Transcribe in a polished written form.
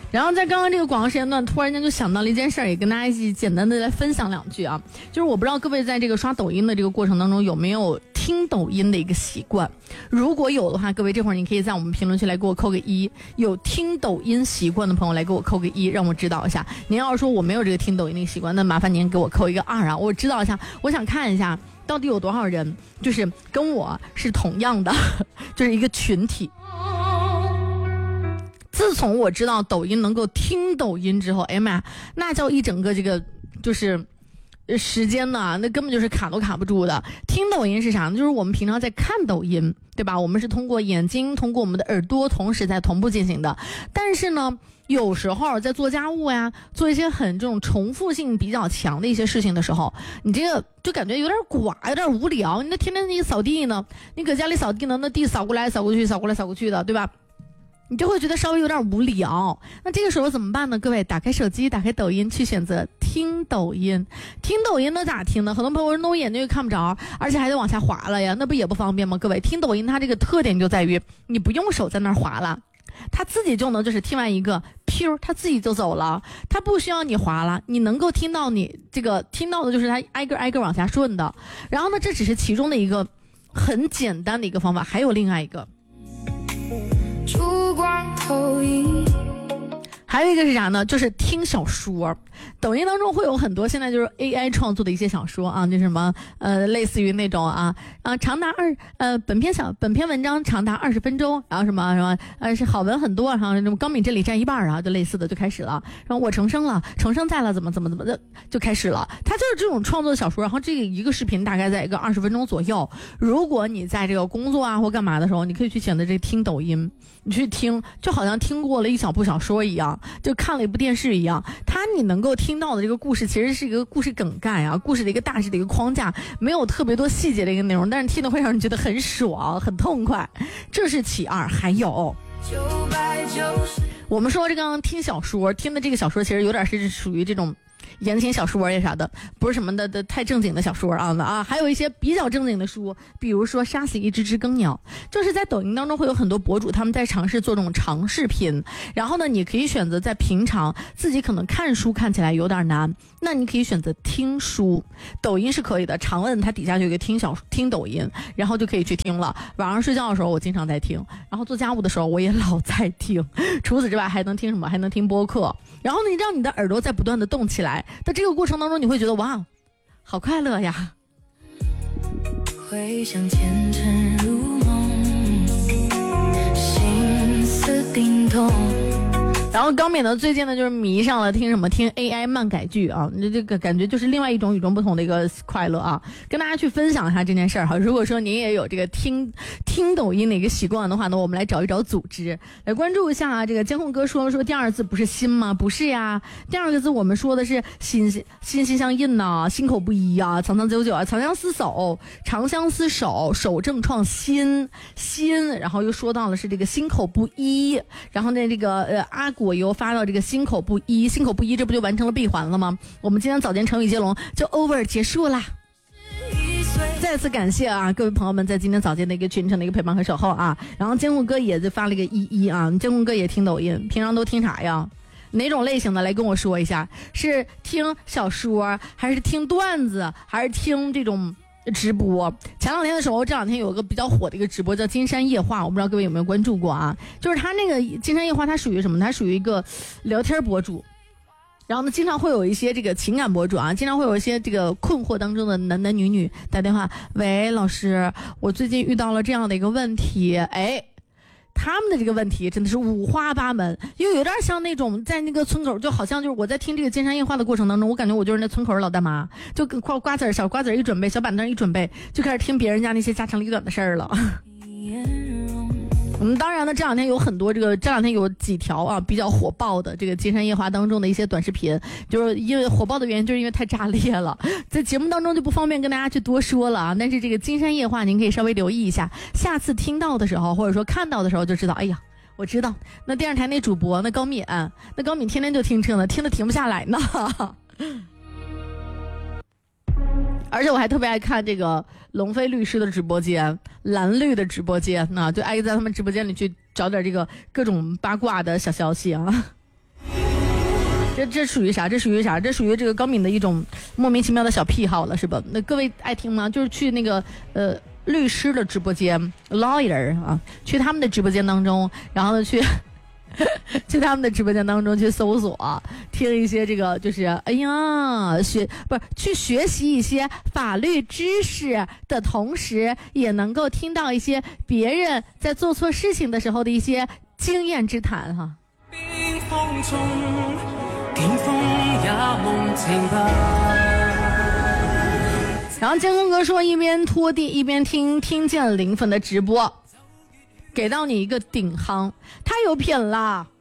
然后在刚刚这个广告时间段，突然间就想到了一件事儿，也跟大家一起简单的来分享两句啊。就是我不知道各位在这个刷抖音的这个过程当中有没有听抖音的一个习惯，如果有的话，各位这会儿你可以在我们评论区来给我扣个1，有听抖音习惯的朋友来给我扣个1，让我知道一下。您要是说我没有这个听抖音的习惯，那麻烦您给我扣一个2啊，我知道一下，我想看一下到底有多少人就是跟我是同样的，就是一个群体。自从我知道抖音能够听抖音之后，哎呀妈呀，那叫一整个这个就是时间呢，那根本就是卡都卡不住的。听抖音是啥呢？就是我们平常在看抖音，对吧？我们是通过眼睛，通过我们的耳朵同时在同步进行的。但是呢，有时候在做家务呀，做一些很这种重复性比较强的一些事情的时候，你这个就感觉有点寡，有点无聊。你那天天你扫地呢，你搁家里扫地呢，那地扫过来扫过去，扫过来扫过去的，对吧？你就会觉得稍微有点无聊。那这个时候怎么办呢？各位打开手机，打开抖音，去选择听抖音。听抖音呢咋听呢？很多朋友说那我眼睛又看不着，而且还得往下滑了呀，那不也不方便吗？各位，听抖音它这个特点就在于你不用手在那儿滑了，它自己就能就是听完一个它自己就走了，它不需要你滑了，你能够听到你这个听到的就是它挨个往下顺的。然后呢，这只是其中的一个很简单的一个方法，还有另外一个。烛光投影，还有一个是啥呢？就是听小说。抖音当中会有很多现在就是 AI 创作的一些小说啊，就是什么类似于那种长达本篇文章长达20分钟，然后什么是好文很多，然后什么高敏这里占一半啊，就类似的就开始了。然后我重生在了，怎么的就开始了。它就是这种创作的小说，然后这个一个视频大概在一个20分钟左右。如果你在这个工作啊或干嘛的时候，你可以去选择这个听抖音，你去听，就好像听过了一小部小说一样，就看了一部电视一样。你能够听到的这个故事其实是一个故事梗概啊，故事的一个大致的一个框架，没有特别多细节的一个内容，但是听的会让人觉得很爽很痛快，这是其二。还有我们说这个听小说，听的这个小说其实有点是属于这种言情小说呀啥的，不是什么的太正经的小说啊，还有一些比较正经的书，比如说杀死一只知更鸟，就是在抖音当中会有很多博主他们在尝试做这种长视频，然后呢你可以选择在平常自己可能看书看起来有点难，那你可以选择听书，抖音是可以的，长摁它底下就有一个听抖音，然后就可以去听了。晚上睡觉的时候我经常在听，然后做家务的时候我也老在听，除此之外还能听什么？还能听播客，然后呢让你的耳朵在不断的动起来，在这个过程当中你会觉得哇好快乐呀。回想前尘如梦，心思叮咚。然后高敏呢最近呢就是迷上了听 AI 漫改剧啊，这个感觉就是另外一种与众不同的一个快乐啊，跟大家去分享一下这件事儿哈。如果说您也有这个听抖音的一个习惯的话呢，我们来找一找组织来关注一下啊。这个监控哥说第二字不是心吗？不是呀，第二个字我们说的是心相印呐，心口不一啊，长长久久啊，长相厮守，长相厮守，守正创心，然后又说到了是这个心口不一，然后呢这个阿果油发到这个心口不一，这不就完成了闭环了吗？我们今天早间成语接龙就 over 结束啦。再次感谢啊各位朋友们在今天早间的一个群程的一个陪伴和守候啊。然后监控哥也就发了一个11啊，监控哥也听抖音，平常都听啥呀？哪种类型的来跟我说一下？是听小说，还是听段子，还是听这种直播？前两天的时候，这两天有个比较火的一个直播叫金山夜话，我不知道各位有没有关注过啊？就是他那个金山夜话，它属于什么？它属于一个聊天博主，然后呢经常会有一些这个情感博主啊，经常会有一些这个困惑当中的男女打电话，喂老师，我最近遇到了这样的一个问题。他们的这个问题真的是五花八门，又有点像那种在那个村口，就好像就是我在听这个金山夜话的过程当中，我感觉我就是那村口老大妈，就跟小瓜子一准备，小板凳一准备，就开始听别人家那些家长里短的事儿了。当然呢，这两天有几条啊比较火爆的这个金山夜话当中的一些短视频，就是因为火爆的原因，就是因为太炸裂了，在节目当中就不方便跟大家去多说了啊。但是这个金山夜话您可以稍微留意一下，下次听到的时候或者说看到的时候就知道，哎呀，我知道那电视台那主播那高敏天天就听车呢，听得停不下来呢。而且我还特别爱看这个龙飞律师的直播间，蓝绿的直播间，就爱在他们直播间里去找点这个各种八卦的小消息啊。 这属于啥？这属于啥？这属于这个高敏的一种莫名其妙的小癖好了，是吧？那各位爱听吗？就是去那个律师的直播间 ，lawyer 啊，去他们的直播间当中，然后呢去他们的直播间当中去搜索，听一些这个就是哎呀去学习一些法律知识的同时，也能够听到一些别人在做错事情的时候的一些经验之谈哈。冰封中，天风也梦情吧。然后建功哥说一边拖地一边听见灵粉的直播，给到你一个顶夯，太有品了。